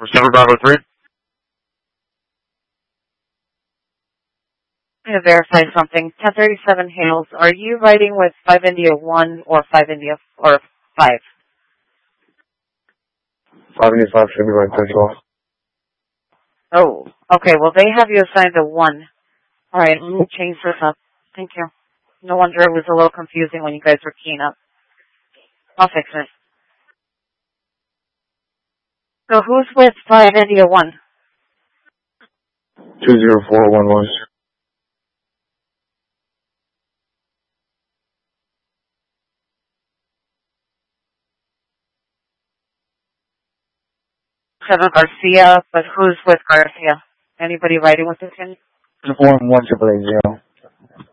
December Bravo 3. I'm going to verify something. 1037 Hales, are you riding with 5 India 1 or 5 India or 5? 5 India 5 should be right there, 12. Oh, okay. Well, they have you assigned to 1. All right, let me change this up. Thank you. No wonder it was a little confusing when you guys were keying up. I'll fix it. So who's with 5 India 1? 20411. Seven Garcia, but who's with Garcia? Anybody riding with this kid? 11880.